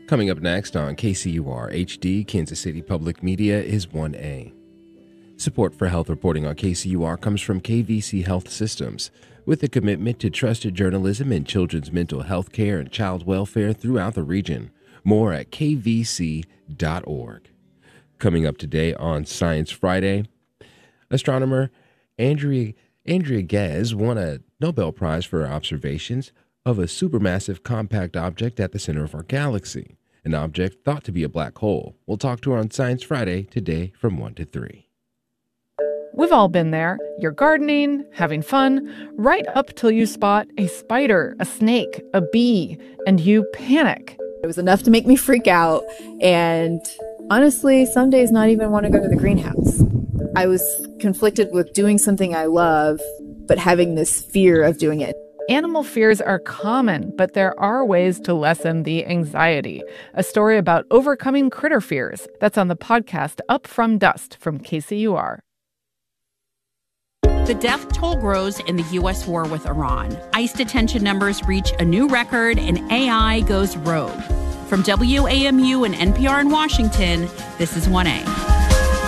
Coming up next on KCUR HD, Kansas City Public Media is 1A. Support for health reporting on KCUR comes from KVC Health Systems, with a commitment to trusted journalism in children's mental health care and child welfare throughout the region. More at kvc.org. Coming up today on Science Friday, astronomer Andrea Ghez won a Nobel Prize for her observations of a supermassive compact object at the center of our galaxy, an object thought to be a black hole. We'll talk to her on Science Friday today from 1 to 3. We've all been there. You're gardening, having fun, right up till you spot a spider, a snake, a bee, and you panic. It was enough to make me freak out, and honestly, some days not even want to go to the greenhouse. I was conflicted with doing something I love, but having this fear of doing it. Animal fears are common, but there are ways to lessen the anxiety. A story about overcoming critter fears. That's on the podcast Up From Dust from KCUR. The death toll grows in the U.S. war with Iran. ICE detention numbers reach a new record, and AI goes rogue. From WAMU and NPR in Washington, this is 1A.